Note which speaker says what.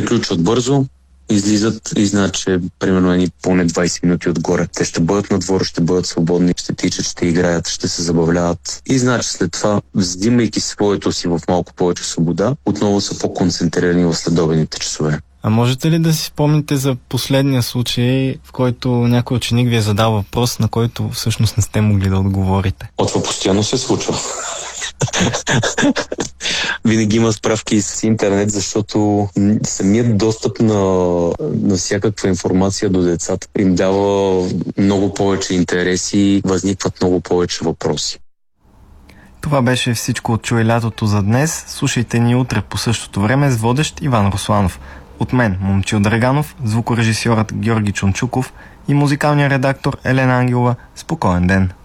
Speaker 1: приключват бързо, излизат и знаят, че примерно едни поне 20 минути отгоре. Те ще бъдат на двора, ще бъдат свободни, ще тичат, ще играят, ще се забавляват. И знаят, че след това, взимайки своето си в малко повече свобода, отново са по-концентрирани в следобедните часове.
Speaker 2: А можете ли да си спомните за последния случай, в който някой ученик ви е задал въпрос, на който всъщност не сте могли да отговорите?
Speaker 1: Това постоянно се случва. Винаги има справки с интернет, защото самият достъп на всякаква информация до децата им дава много повече интереси, възникват много повече въпроси.
Speaker 2: Това беше всичко от Чуй лятото за днес. Слушайте ни утре по същото време с водещ Иван Русланов. От мен, Момчил Драганов, звукорежисьорът Георги Чунчуков и музикалният редактор Елена Ангелова. Спокоен ден!